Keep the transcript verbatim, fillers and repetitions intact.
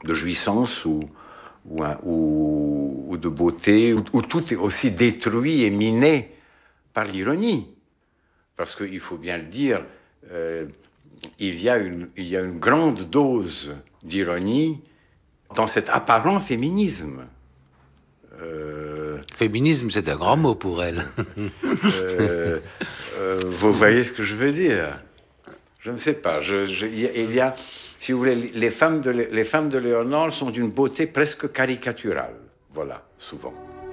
de jouissance ou, ou, un, ou, ou de beauté, où, où tout est aussi détruit et miné par l'ironie. Parce qu'il faut bien le dire, euh, il, y a une, il y a une grande dose d'ironie dans cet apparent féminisme. Euh, Féminisme, c'est un grand mot pour elle. euh, euh, vous voyez ce que je veux dire? Je ne sais pas. Je, je, il y a, si vous voulez, les femmes de, les femmes de Léonore sont d'une beauté presque caricaturale. Voilà, souvent.